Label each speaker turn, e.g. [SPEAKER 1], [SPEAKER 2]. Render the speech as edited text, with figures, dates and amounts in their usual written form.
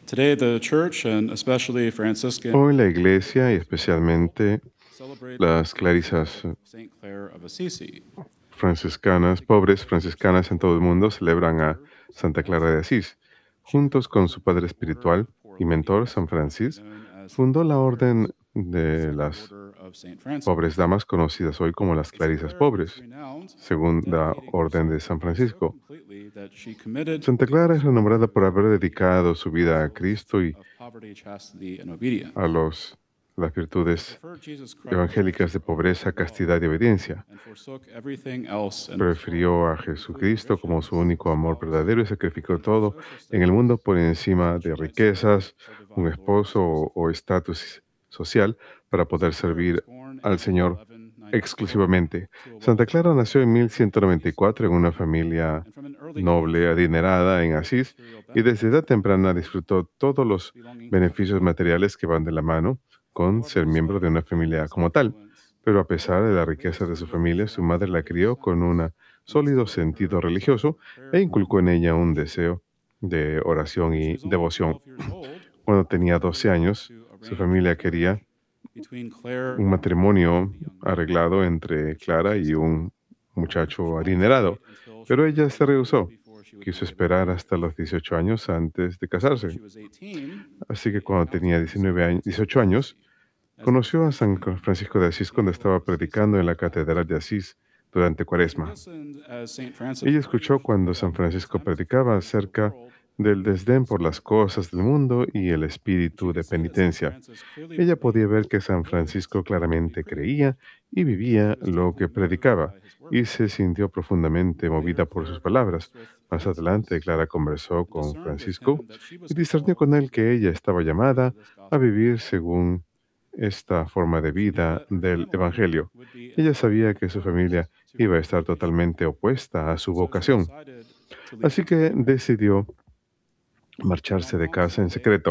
[SPEAKER 1] Today, the church and especially Franciscan
[SPEAKER 2] Hoy la iglesia y especialmente
[SPEAKER 1] celebrate
[SPEAKER 2] las clarisas
[SPEAKER 1] Saint Clare of Assisi.
[SPEAKER 2] franciscanas, pobres franciscanas en todo el mundo, celebran a Santa Clara de Asís. Juntos con su padre espiritual y mentor, San Francis, fundó la orden de las pobres damas conocidas hoy como las clarisas pobres, segunda orden de San Francisco. Santa Clara es renombrada por haber dedicado su vida a Cristo y a las virtudes evangélicas de pobreza, castidad y obediencia. Prefirió a Jesucristo como su único amor verdadero y sacrificó todo en el mundo por encima de riquezas, un esposo o estatus social para poder servir al Señor exclusivamente. Santa Clara nació en 1194 en una familia noble, adinerada en Asís, y desde edad temprana disfrutó todos los beneficios materiales que van de la mano con ser miembro de una familia como tal. Pero a pesar de la riqueza de su familia, su madre la crió con un sólido sentido religioso e inculcó en ella un deseo de oración y devoción. Cuando tenía 12 años, su familia quería un matrimonio arreglado entre Clara y un muchacho adinerado, pero ella se rehusó. Quiso esperar hasta los 18 años antes de casarse. Así que cuando tenía 18 años, conoció a San Francisco de Asís cuando estaba predicando en la Catedral de Asís durante Cuaresma. Ella escuchó cuando San Francisco predicaba acerca del desdén por las cosas del mundo y el espíritu de penitencia. Ella podía ver que San Francisco claramente creía y vivía lo que predicaba, y se sintió profundamente movida por sus palabras. Más adelante, Clara conversó con Francisco y discernió con él que ella estaba llamada a vivir según esta forma de vida del Evangelio. Ella sabía que su familia iba a estar totalmente opuesta a su vocación, así que decidió marcharse de casa en secreto.